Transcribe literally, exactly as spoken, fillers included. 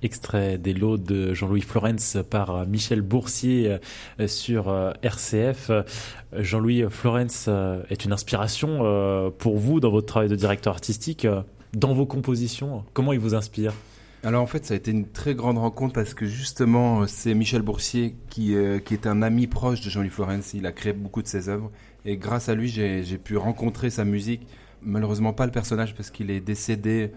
extrait des Laudes de Jean-Louis Florence par Michel Boursier sur R C F. Jean-Louis Florence est une inspiration pour vous dans votre travail de directeur artistique, dans vos compositions. Comment il vous inspire ? Alors en fait, ça a été une très grande rencontre parce que justement, c'est Michel Boursier qui, euh, qui est un ami proche de Jean-Louis Florence. Il a créé beaucoup de ses œuvres et grâce à lui, j'ai, j'ai pu rencontrer sa musique. Malheureusement pas le personnage parce qu'il est décédé